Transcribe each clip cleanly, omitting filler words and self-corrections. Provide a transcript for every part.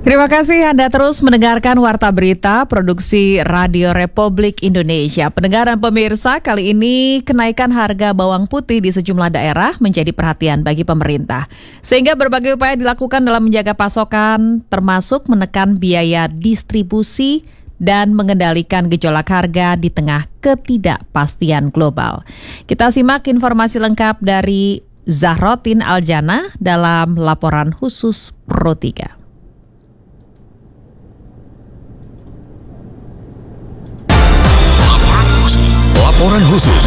Terima kasih Anda terus mendengarkan Warta Berita Produksi Radio Republik Indonesia. Pendengar dan pemirsa, kali ini kenaikan harga bawang putih di sejumlah daerah menjadi perhatian bagi pemerintah. Sehingga berbagai upaya dilakukan dalam menjaga pasokan, termasuk menekan biaya distribusi dan mengendalikan gejolak harga di tengah ketidakpastian global. Kita simak informasi lengkap dari Zahrotin Aljana dalam laporan khusus Pro 3. Laporan khusus.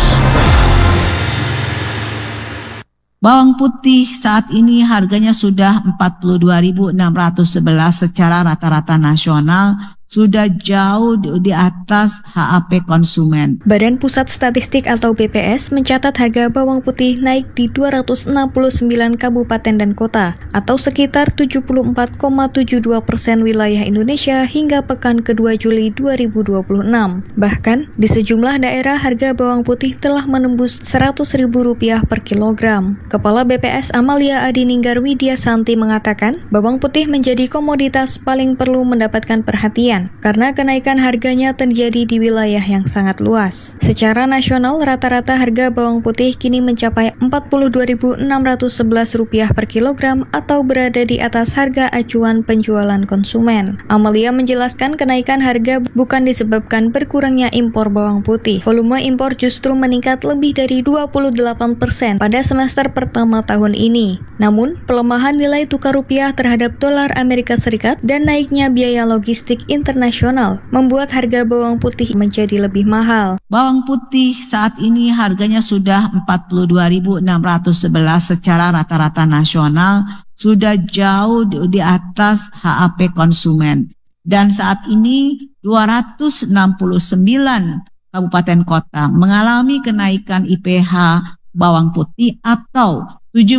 Bawang putih saat ini harganya sudah 42.611 secara rata-rata nasional, sudah jauh di atas HAP konsumen. Badan Pusat Statistik atau BPS mencatat harga bawang putih naik di 269 kabupaten dan kota atau sekitar 74,72% wilayah Indonesia hingga pekan kedua Juli 2026. Bahkan di sejumlah daerah harga bawang putih telah menembus Rp100.000 per kilogram. Kepala BPS Amalia Adininggar Widya Santi mengatakan bawang putih menjadi komoditas paling perlu mendapatkan perhatian karena kenaikan harganya terjadi di wilayah yang sangat luas. Secara nasional, rata-rata harga bawang putih kini mencapai Rp42.611 per kilogram atau berada di atas harga acuan penjualan konsumen. Amalia menjelaskan kenaikan harga bukan disebabkan berkurangnya impor bawang putih. Volume impor justru meningkat lebih dari 28% pada semester pertama tahun ini. Namun, pelemahan nilai tukar rupiah terhadap dolar Amerika Serikat dan naiknya biaya logistik internasional membuat harga bawang putih menjadi lebih mahal. Bawang putih saat ini harganya sudah 42.611 secara rata-rata nasional, sudah jauh di atas HAP konsumen. Dan saat ini 269 kabupaten kota mengalami kenaikan IPH bawang putih atau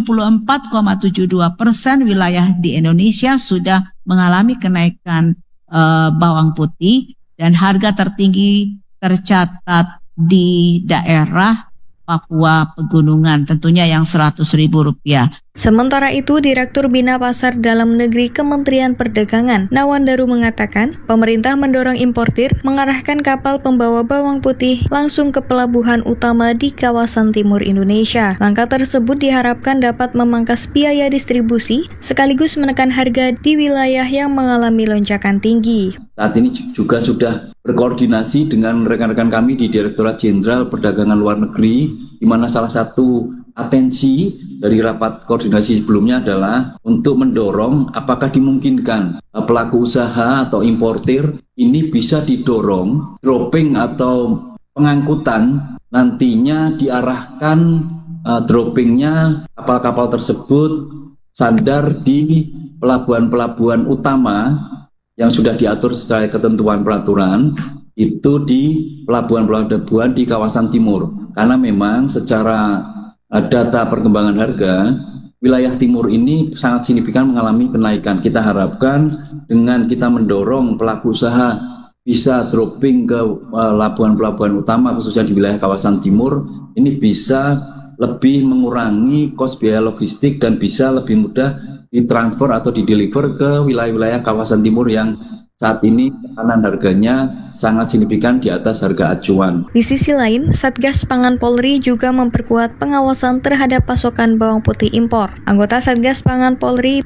74,72% wilayah di Indonesia sudah mengalami kenaikan bawang putih, dan harga tertinggi tercatat di daerah Papua Pegunungan, tentunya yang Rp100.000. Sementara itu, Direktur Bina Pasar Dalam Negeri Kementerian Perdagangan, Nawandaru mengatakan, pemerintah mendorong importir mengarahkan kapal pembawa bawang putih langsung ke pelabuhan utama di kawasan timur Indonesia. Langkah tersebut diharapkan dapat memangkas biaya distribusi sekaligus menekan harga di wilayah yang mengalami lonjakan tinggi. Saat ini juga sudah berkoordinasi dengan rekan-rekan kami di Direktorat Jenderal Perdagangan Luar Negeri, di mana salah satu atensi dari rapat koordinasi sebelumnya adalah untuk mendorong apakah dimungkinkan pelaku usaha atau importir ini bisa didorong dropping atau pengangkutan nantinya diarahkan droppingnya kapal-kapal tersebut sandar di pelabuhan-pelabuhan utama yang sudah diatur secara ketentuan peraturan itu di pelabuhan-pelabuhan di kawasan timur, karena memang secara data perkembangan harga wilayah timur ini sangat signifikan mengalami kenaikan. Kita harapkan dengan kita mendorong pelaku usaha bisa dropping ke pelabuhan-pelabuhan utama khususnya di wilayah kawasan timur, ini bisa lebih mengurangi kos biaya logistik dan bisa lebih mudah ditransfer atau dideliver ke wilayah-wilayah kawasan timur yang saat ini tekanan harganya sangat signifikan di atas harga acuan. Di sisi lain, Satgas Pangan Polri juga memperkuat pengawasan terhadap pasokan bawang putih impor. Anggota Satgas Pangan Polri,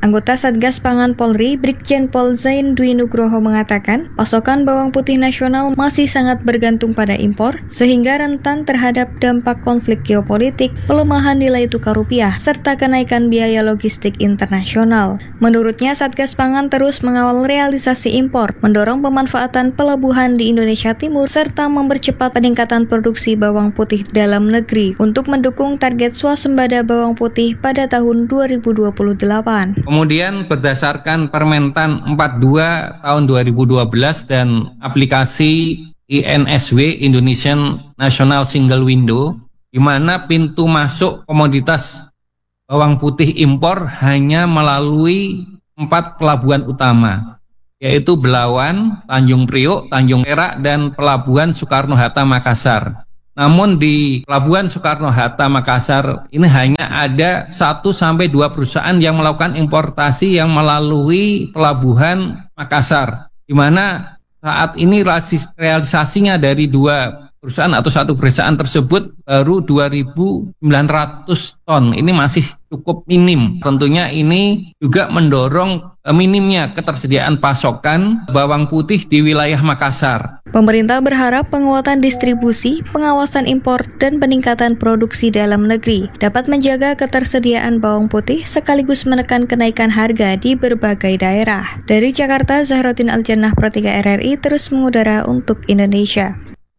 Brigjen Pol Zain Dwi Nugroho mengatakan, pasokan bawang putih nasional masih sangat bergantung pada impor, sehingga rentan terhadap dampak konflik geopolitik, pelemahan nilai tukar rupiah, serta kenaikan biaya logistik internasional. Menurutnya, Satgas Pangan terus mengawal realisasi impor, mendorong pemanfaatan pelabuhan di Indonesia Timur, serta mempercepat peningkatan produksi bawang putih dalam negeri untuk mendukung target swasembada bawang putih pada tahun 2028. Kemudian berdasarkan Permentan 42 tahun 2012 dan aplikasi INSW Indonesian National Single Window, di mana pintu masuk komoditas bawang putih impor hanya melalui 4 pelabuhan utama, yaitu Belawan, Tanjung Priok, Tanjung Perak, dan Pelabuhan Soekarno-Hatta Makassar. Namun di Pelabuhan Soekarno-Hatta Makassar ini hanya ada 1-2 perusahaan yang melakukan importasi yang melalui Pelabuhan Makassar, di mana saat ini realisasinya dari 2 perusahaan atau 1 perusahaan tersebut baru 2.900 ton. Ini masih cukup minim. Tentunya ini juga mendorong minimnya ketersediaan pasokan bawang putih di wilayah Makassar. Pemerintah berharap penguatan distribusi, pengawasan impor, dan peningkatan produksi dalam negeri dapat menjaga ketersediaan bawang putih sekaligus menekan kenaikan harga di berbagai daerah. Dari Jakarta, Zahrotin Aljannah, Pro 3 RRI terus mengudara untuk Indonesia.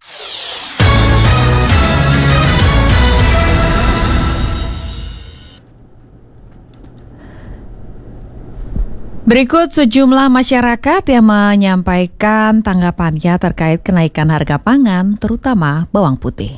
Berikut sejumlah masyarakat yang menyampaikan tanggapannya terkait kenaikan harga pangan, terutama bawang putih.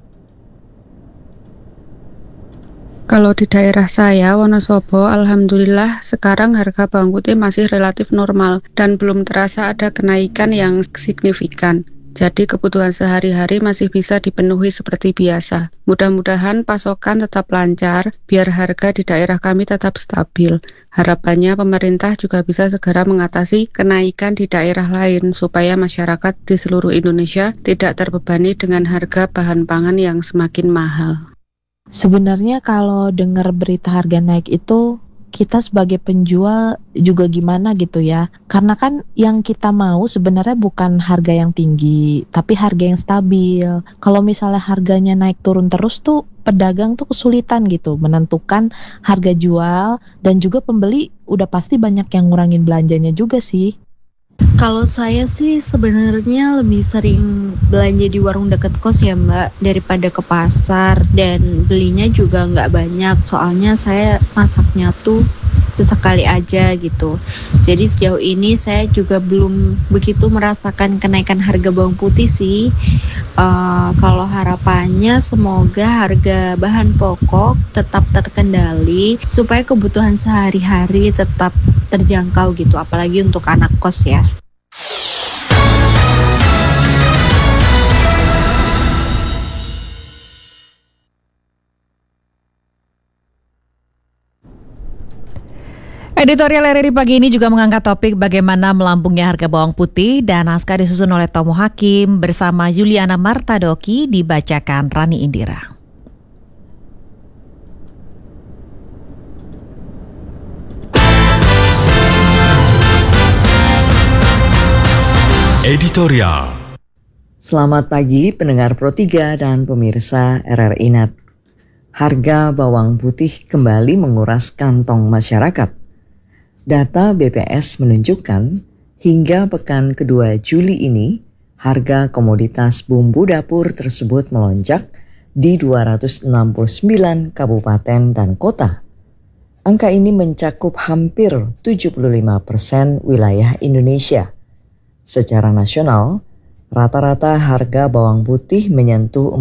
Kalau di daerah saya, Wonosobo, alhamdulillah sekarang harga bawang putih masih relatif normal dan belum terasa ada kenaikan yang signifikan. Jadi kebutuhan sehari-hari masih bisa dipenuhi seperti biasa. Mudah-mudahan pasokan tetap lancar, biar harga di daerah kami tetap stabil. Harapannya pemerintah juga bisa segera mengatasi kenaikan di daerah lain, supaya masyarakat di seluruh Indonesia tidak terbebani dengan harga bahan pangan yang semakin mahal. Sebenarnya kalau dengar berita harga naik itu, kita sebagai penjual juga gimana gitu ya. Karena kan yang kita mau sebenarnya bukan harga yang tinggi, tapi harga yang stabil. Kalau misalnya harganya naik turun terus tuh, pedagang tuh kesulitan gitu menentukan harga jual, dan juga pembeli udah pasti banyak yang ngurangin belanjanya juga sih. Kalau saya sih sebenarnya lebih sering belanja di warung dekat kos ya Mbak, daripada ke pasar, dan belinya juga nggak banyak, soalnya saya masaknya tuh sesekali aja gitu. Jadi sejauh ini saya juga belum begitu merasakan kenaikan harga bawang putih sih. Kalau harapannya semoga harga bahan pokok tetap terkendali supaya kebutuhan sehari-hari tetap terjangkau gitu, apalagi untuk anak kos ya. Editorial RRI pagi ini juga mengangkat topik bagaimana melambungnya harga bawang putih, dan naskah disusun oleh Tomo Hakim bersama Yuliana Martadoki, dibacakan Rani Indira. Editorial. Selamat pagi pendengar Pro 3 dan pemirsa RRI Net. Harga bawang putih kembali menguras kantong masyarakat. Data BPS menunjukkan hingga pekan kedua Juli ini, harga komoditas bumbu dapur tersebut melonjak di 269 kabupaten dan kota. Angka ini mencakup hampir 75% wilayah Indonesia. Secara nasional, rata-rata harga bawang putih menyentuh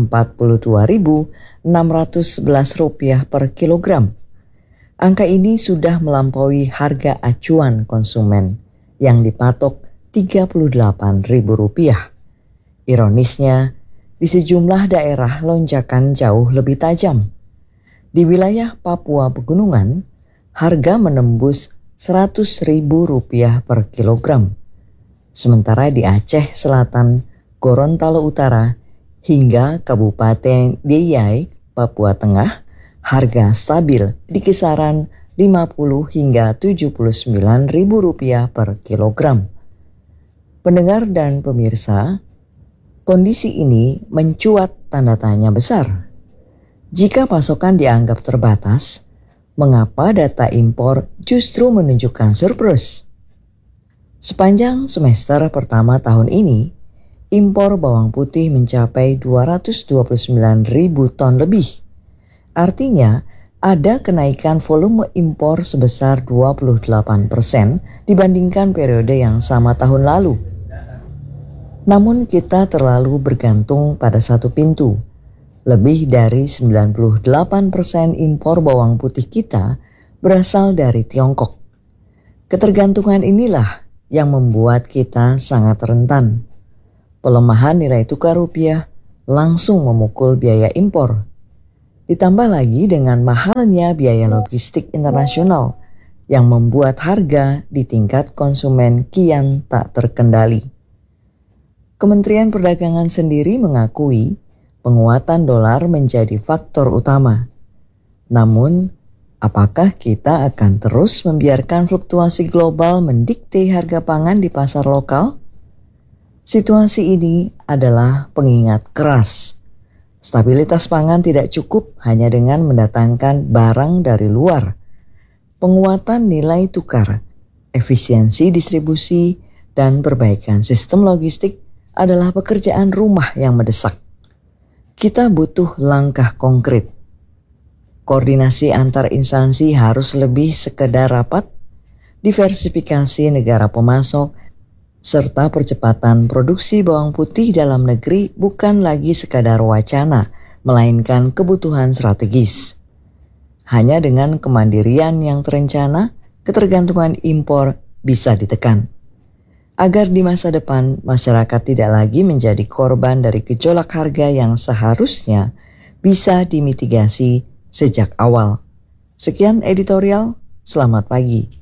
Rp42.611 per kilogram. Angka ini sudah melampaui harga acuan konsumen yang dipatok Rp38.000. Ironisnya, di sejumlah daerah lonjakan jauh lebih tajam. Di wilayah Papua Pegunungan, harga menembus Rp100.000 per kilogram. Sementara di Aceh Selatan, Gorontalo Utara, hingga Kabupaten Deyai, Papua Tengah, harga stabil di kisaran Rp50 hingga Rp79.000 per kilogram. Pendengar dan pemirsa, kondisi ini mencuat tanda tanya besar. Jika pasokan dianggap terbatas, mengapa data impor justru menunjukkan surplus? Sepanjang semester pertama tahun ini, impor bawang putih mencapai 229.000 ton lebih. Artinya, ada kenaikan volume impor sebesar 28% dibandingkan periode yang sama tahun lalu. Namun kita terlalu bergantung pada satu pintu. Lebih dari 98% impor bawang putih kita berasal dari Tiongkok. Ketergantungan inilah yang membuat kita sangat rentan. Pelemahan nilai tukar rupiah langsung memukul biaya impor. Ditambah lagi dengan mahalnya biaya logistik internasional yang membuat harga di tingkat konsumen kian tak terkendali. Kementerian Perdagangan sendiri mengakui penguatan dolar menjadi faktor utama. Namun, apakah kita akan terus membiarkan fluktuasi global mendikte harga pangan di pasar lokal? Situasi ini adalah pengingat keras. Stabilitas pangan tidak cukup hanya dengan mendatangkan barang dari luar. Penguatan nilai tukar, efisiensi distribusi, dan perbaikan sistem logistik adalah pekerjaan rumah yang mendesak. Kita butuh langkah konkret. Koordinasi antar instansi harus lebih sekedar rapat, diversifikasi negara pemasok, serta percepatan produksi bawang putih dalam negeri bukan lagi sekadar wacana, melainkan kebutuhan strategis. Hanya dengan kemandirian yang terencana, ketergantungan impor bisa ditekan. Agar di masa depan masyarakat tidak lagi menjadi korban dari gejolak harga yang seharusnya bisa dimitigasi sejak awal. Sekian editorial, selamat pagi.